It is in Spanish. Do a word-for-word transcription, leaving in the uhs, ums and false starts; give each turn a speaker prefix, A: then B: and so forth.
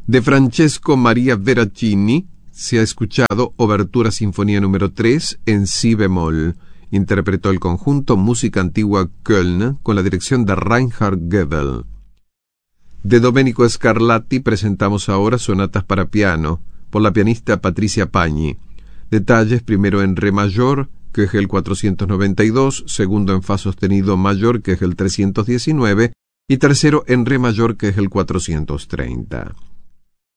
A: De Francesco Maria Veracini se ha escuchado Obertura Sinfonía número tres en si bemol. Interpretó el conjunto Música Antigua Köln con la dirección de Reinhard Goebel. De Domenico Scarlatti presentamos ahora sonatas para piano por la pianista Patricia Pagni. Detalles: primero en re mayor, que es el cuatrocientos noventa y dos, segundo en fa sostenido mayor, que es el trescientos diecinueve, y tercero en re mayor, que es el cuatrocientos treinta.